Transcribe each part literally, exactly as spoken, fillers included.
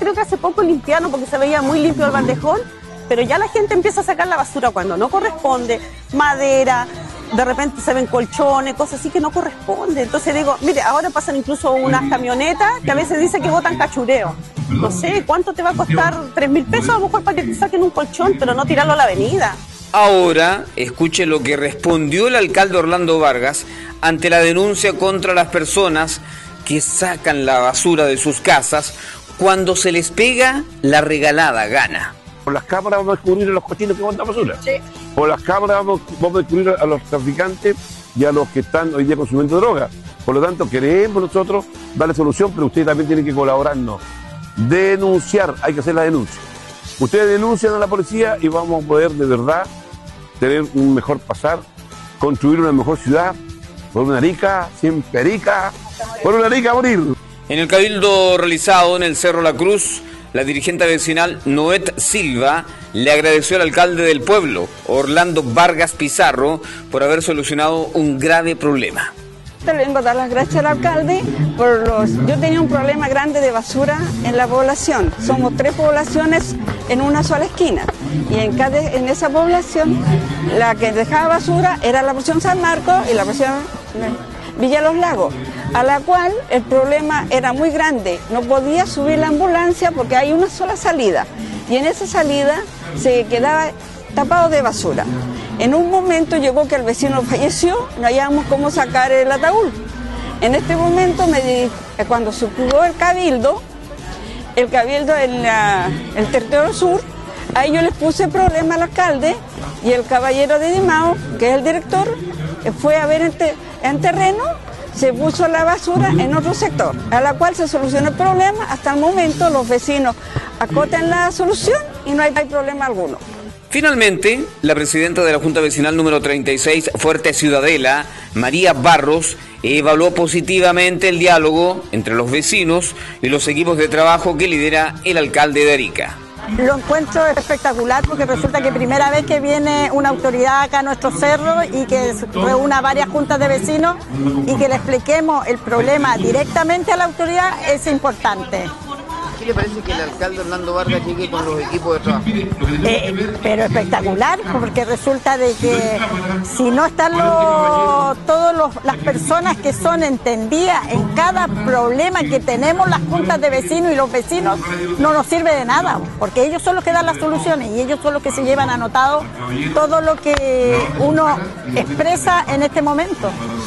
creo que hace poco limpiaron porque se veía muy limpio el bandejón, pero ya la gente empieza a sacar la basura cuando no corresponde, madera, de repente se ven colchones, cosas así que no corresponde. Entonces digo, mire, ahora pasan incluso unas camionetas que a veces dicen que botan cachureo. No sé, ¿cuánto te va a costar? ¿Tres mil pesos a lo mejor para que te saquen un colchón, pero no tirarlo a la avenida? Ahora, escuche lo que respondió el alcalde Orlando Vargas ante la denuncia contra las personas que sacan la basura de sus casas cuando se les pega la regalada gana. Por las cámaras vamos a descubrir a los cochinos que botan basura. Sí. Por las cámaras vamos, vamos a descubrir a los traficantes y a los que están hoy día consumiendo droga. Por lo tanto, queremos nosotros darle solución, pero ustedes también tienen que colaborarnos. Denunciar, hay que hacer la denuncia. Ustedes denuncian a la policía y vamos a poder de verdad tener un mejor pasar, construir una mejor ciudad, por una Arica, siempre Arica, por una Arica a morir. En el cabildo realizado en el Cerro La Cruz, la dirigente vecinal Noet Silva le agradeció al alcalde del pueblo, Orlando Vargas Pizarro, por haber solucionado un grave problema. Le vengo a dar las gracias al alcalde por los... Yo tenía un problema grande de basura en la población. Somos tres poblaciones en una sola esquina. Y en, cada, en esa población, la que dejaba basura era la porción San Marcos y la porción Villa Los Lagos, a la cual el problema era muy grande. No podía subir la ambulancia porque hay una sola salida. Y en esa salida se quedaba tapado de basura. En un momento llegó que el vecino falleció, no hallábamos cómo sacar el ataúd. En este momento, me di, cuando se ocurrió el cabildo, el cabildo en la, el territorio sur, ahí yo les puse problema al alcalde y el caballero de Dimao, que es el director, fue a ver en, te, en terreno, se puso la basura en otro sector, a la cual se solucionó el problema. Hasta el momento los vecinos acotan la solución y no hay, hay problema alguno. Finalmente, la presidenta de la Junta Vecinal número treinta y seis, Fuerte Ciudadela, María Barros, evaluó positivamente el diálogo entre los vecinos y los equipos de trabajo que lidera el alcalde de Arica. Lo encuentro espectacular porque resulta que primera vez que viene una autoridad acá a nuestro cerro y que reúna varias juntas de vecinos y que le expliquemos el problema directamente a la autoridad es importante. ¿Qué le parece que el alcalde Orlando Vargas llegue con los equipos de trabajo? Eh, pero espectacular, porque resulta de que si no están los, todas los, las personas que son entendidas en cada problema que tenemos las juntas de vecinos y los vecinos, no nos sirve de nada, porque ellos son los que dan las soluciones y ellos son los que se llevan anotado todo lo que uno expresa en este momento.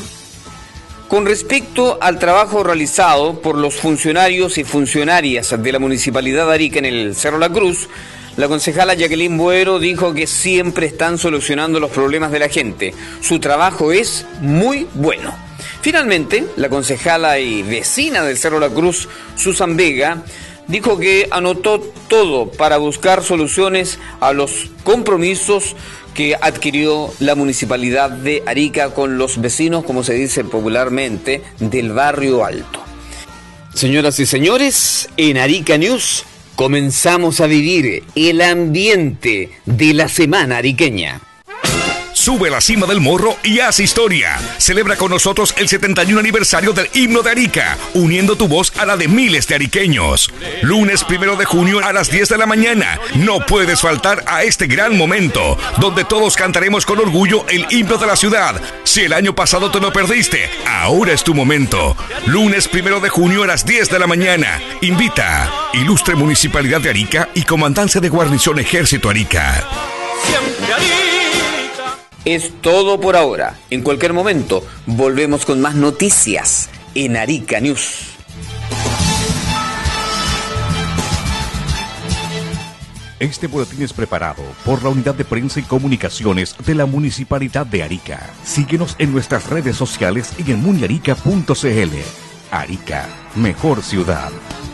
Con respecto al trabajo realizado por los funcionarios y funcionarias de la Municipalidad de Arica en el Cerro La Cruz, la concejala Jacqueline Boero dijo que siempre están solucionando los problemas de la gente. Su trabajo es muy bueno. Finalmente, la concejala y vecina del Cerro La Cruz, Susan Vega, dijo que anotó todo para buscar soluciones a los compromisos que adquirió la Municipalidad de Arica con los vecinos, como se dice popularmente, del Barrio Alto. Señoras y señores, en Arica News comenzamos a vivir el ambiente de la semana ariqueña. Sube a la cima del morro y haz historia. Celebra con nosotros el setenta y uno aniversario del himno de Arica, uniendo tu voz a la de miles de ariqueños. Lunes primero de junio a las diez de la mañana. No puedes faltar a este gran momento, donde todos cantaremos con orgullo el himno de la ciudad. Si el año pasado te lo perdiste, ahora es tu momento. Lunes primero de junio a las diez de la mañana. Invita Ilustre Municipalidad de Arica y Comandancia de Guarnición Ejército Arica. Siempre Arica. Es todo por ahora. En cualquier momento volvemos con más noticias en Arica News. Este boletín es preparado por la Unidad de Prensa y Comunicaciones de la Municipalidad de Arica. Síguenos en nuestras redes sociales y en muniarica punto c l. Arica, mejor ciudad.